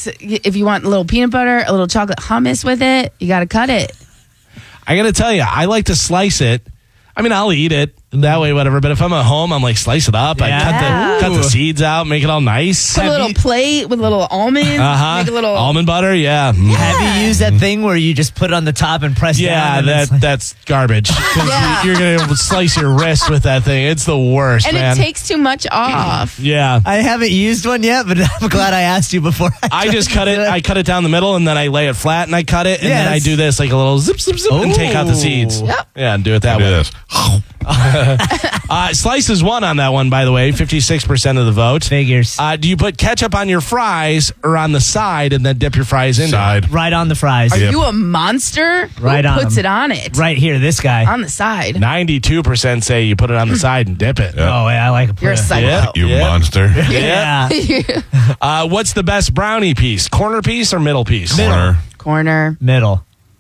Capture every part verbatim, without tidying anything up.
it's if you want a little peanut butter, a little chocolate hummus with it, you got to cut it. I got to tell you, I like to slice it. I mean, I'll eat it that way, whatever. But if I'm at home, I'm like, slice it up. Yeah. I cut the cut the seeds out, make it all nice. Put a little you- plate with a little almond. Uh-huh. Make a little almond butter, yeah. Mm. Have you used that thing where you just put it on the top and press Yeah, down? and that it's like- that's garbage. 'Cause Yeah. you- You're going to slice your wrist with that thing. It's the worst, and man. it takes too much off. yeah. I haven't used one yet, but I'm glad I asked you before. I just cut it. I cut it down the middle, and then I lay it flat, and I cut it, and then I Yes. do this like a little zip, zip, zip, and take out the seeds. Yep. Yeah, and do it that Do way. this. Uh, slices won on that one, by the way, fifty-six percent of the vote. Figures. Uh, do you put ketchup on your fries or on the side and then dip your fries in? Side. Right on the fries. Are you a monster? Right Who on puts them. it on it? Right here, this guy. On the side. ninety-two percent say you put it on the side and dip it. Yeah. Oh, yeah, I like a You're a psycho. Yeah. You Yeah. monster. Yeah. Uh, what's the best brownie piece? Corner piece or middle piece? Corner. Corner. Middle.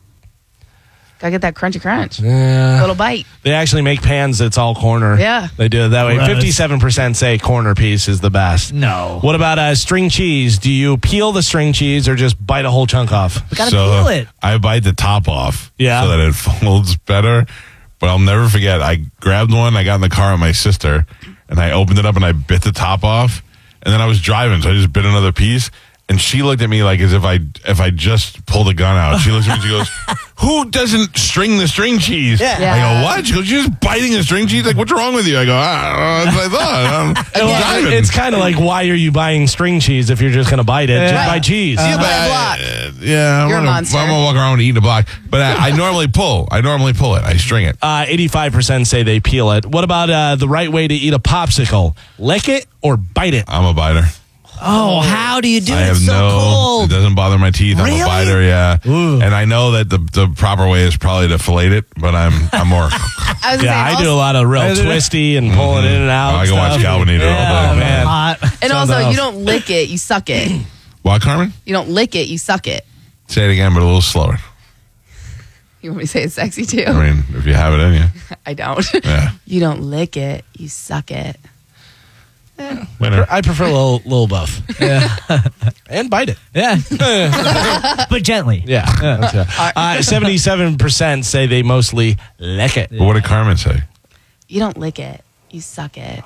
Gotta get that crunchy crunch. Yeah. Little bite. They actually make pans that's all corner. Yeah. They do it that way. Gross. fifty-seven percent say corner piece is the best. No. What about uh, string cheese? Do you peel the string cheese or just bite a whole chunk off? Gotta so peel it. I bite the top off Yeah. so that it folds better. But I'll never forget, I grabbed one, I got in the car with my sister, and I opened it up and I bit the top off. And then I was driving, so I just bit another piece. And she looked at me like as if I if I just pulled a gun out. She looks at me and she goes, "Who doesn't string the string cheese?" Yeah. Yeah. I go, "What?" She goes, "You're just biting the string cheese? Like, what's wrong with you?" I go, "I don't know. That's what I thought. I'm, I'm Well, driving." it's kind of like, why are you buying string cheese if you're just going to bite it? Just Right. buy cheese. Yeah, but Buy a I- block. uh, yeah, I'm You're a gonna, monster. I'm gonna walk around and eat a block. But I, I normally pull. I normally pull it. I string it. Uh, eighty-five percent say they peel it. What about uh, the right way to eat a popsicle? Lick it or bite it? I'm a biter. Oh, how do you do I it? have It's so no. cold. It doesn't bother my teeth. I'm Really? a biter. Yeah, Ooh. and I know that the the proper way is probably to fillet it, but I'm I'm more. I was Yeah, I do a lot of real I do- twisty and pulling in and out. Oh, I can watch stuff. Calvin eat it all Yeah, day. oh, man. Hot. And Sounds also, off. you don't lick it, you suck it. What, Carmen? You don't lick it, you suck it. Say it again, but a little slower. You want me to say it sexy too? I mean, if you have it in you. I don't. Yeah. You don't lick it, you suck it. Winner. I prefer a little, little both. Yeah. And bite it. Yeah. But gently. Yeah. That's it. Uh, seventy-seven percent say they mostly lick it. But what did Carmen say? You don't lick it, you suck it.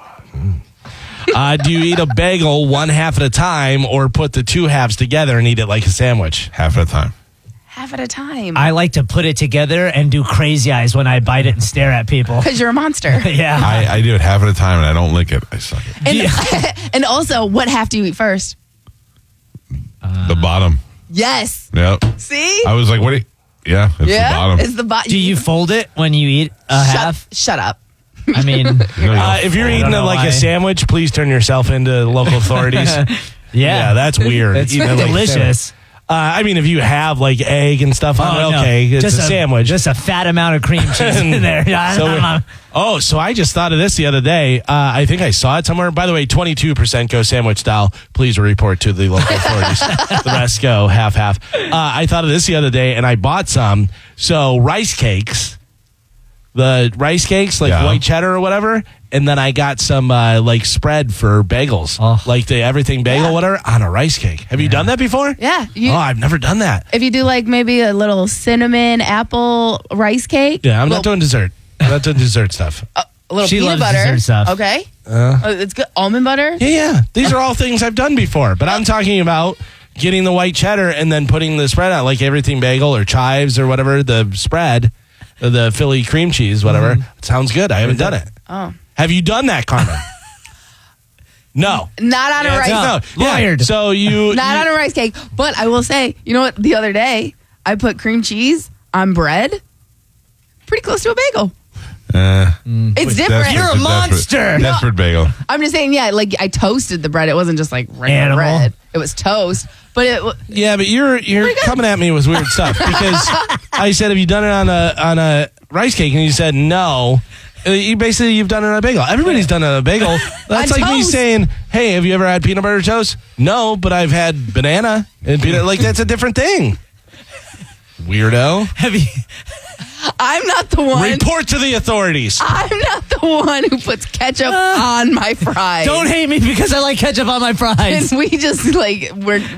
Uh, do you eat a bagel one half at a time or put the two halves together and eat it like a sandwich? Half at a time. Half at a time. I like to put it together and do crazy eyes when I bite it and stare at people. Because you're a monster. Yeah. I, I do it half at a time, and I don't lick it. I suck it. And, and also, what half do you eat first? the bottom. Yes. Yep. See? I was like, what do you... Yeah, it's yeah. the bottom. It's the bottom. Do you fold it when you eat a shut, half? Shut up. I mean, You know, you Uh, don't if you're fold eating don't it know like why. a sandwich, please turn yourself into local authorities. yeah. yeah. that's weird. It's Eating it like a delicious. sandwich. Uh, I mean, if you have like egg and stuff on Oh, it, no. okay, it's just a sandwich. Just a fat amount of cream cheese in there. Yeah, So- I'm- I'm- Oh, so I just thought of this the other day. Uh, I think I saw it somewhere. By the way, twenty-two percent go sandwich style. Please report to the local authorities. The rest go half half. Uh, I thought of this the other day, and I bought some. So rice cakes, the rice cakes like Yeah. white cheddar or whatever, and then I got some uh, like spread for bagels, Oh. like the everything bagel, Yeah. whatever, on a rice cake. Have you done that before? Yeah. You, Oh, I've never done that. if you do like maybe a little cinnamon apple rice cake. Yeah, I'm not little- doing dessert. I'm not doing dessert stuff. a little She peanut loves butter. dessert stuff. Okay. Uh, Oh, it's good. Almond butter. Yeah, yeah. These are all things I've done before, but I'm talking about getting the white cheddar and then putting the spread out, like everything bagel or chives or whatever, the spread, uh, the Philly cream cheese, whatever. It sounds good. I haven't done it. Oh. Have you done that, Carmen? No. Not on a rice. No. Yeah. Wired. So you. Not you- on a rice cake. But I will say, you know what? The other day, I put cream cheese on bread. Pretty close to a bagel. Uh, It's different. desperate- You're a desperate- monster. Desperate bagel. I'm just saying, yeah, like I toasted the bread. It wasn't just like regular Animal. bread. It was toast. But it, w- Yeah, but you're you're coming at me with weird stuff because I said, have you done it on a on a rice cake? And you said no. Uh, You basically you've done it on a bagel. Everybody's done it on a bagel. That's On like me toast. saying, "Hey, have you ever had peanut butter toast?" No, but I've had banana and peanut. Like that's a different thing. Weirdo. Have you? I'm not the one. Report to the authorities. I'm not the one who puts ketchup on my fries. Don't hate me because I like ketchup on my fries. And we just like we're